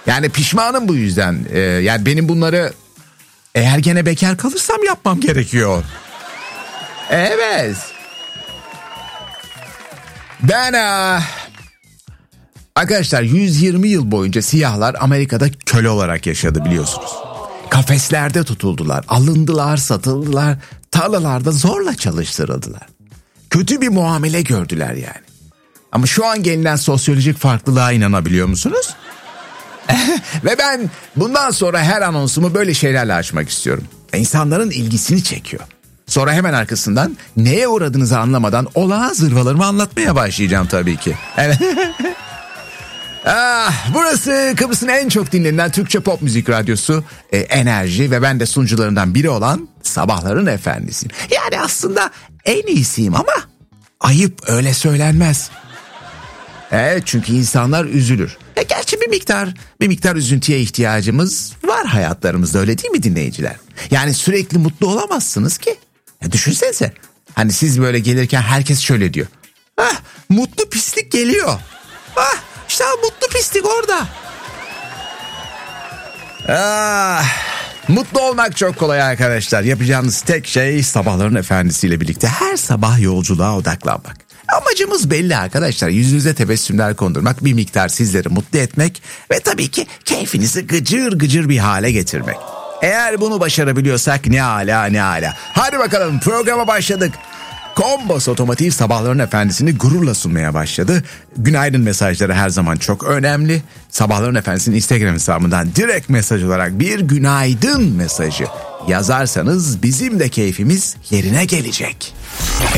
Yani pişmanım bu yüzden. Yani benim bunları eğer gene bekar kalırsam yapmam gerekiyor. Evet. Ben arkadaşlar 120 yıl boyunca siyahlar Amerika'da köle olarak yaşadı biliyorsunuz. Kafeslerde tutuldular, alındılar, satıldılar, tarlalarda zorla çalıştırıldılar. Kötü bir muamele gördüler yani. Ama şu an gelinen sosyolojik farklılığa inanabiliyor musunuz? Ve ben bundan sonra her anonsumu böyle şeylerle açmak istiyorum. İnsanların ilgisini çekiyor. Sonra hemen arkasından neye uğradığınızı anlamadan olağan zırvalarımı anlatmaya başlayacağım tabii ki. Evet. Burası Kıbrıs'ın en çok dinlenen Türkçe pop müzik radyosu Enerji ve ben de sunucularından biri olan Sabahların Efendisiyim. Yani aslında en iyisiyim ama ayıp öyle söylenmez. Evet, çünkü insanlar üzülür. Gerçi bir miktar üzüntüye ihtiyacımız var hayatlarımızda, öyle değil mi dinleyiciler? Yani sürekli mutlu olamazsınız ki. Düşünsenize, hani siz böyle gelirken herkes şöyle diyor. Mutlu pislik geliyor. İşte mutlu pislik orada. Mutlu olmak çok kolay arkadaşlar. Yapacağınız tek şey Sabahların Efendisiyle birlikte her sabah yolculuğa odaklanmak. Amacımız belli arkadaşlar. Yüzünüze tebessümler kondurmak, bir miktar sizleri mutlu etmek ve tabii ki keyfinizi gıcır gıcır bir hale getirmek. Eğer bunu başarabiliyorsak ne ala ne ala. Hadi bakalım, programa başladık. Kombos Otomotiv Sabahların Efendisi'ni gururla sunmaya başladı. Günaydın mesajları her zaman çok önemli. Sabahların Efendisi'nin Instagram hesabından direkt mesaj olarak bir günaydın mesajı yazarsanız bizim de keyfimiz yerine gelecek.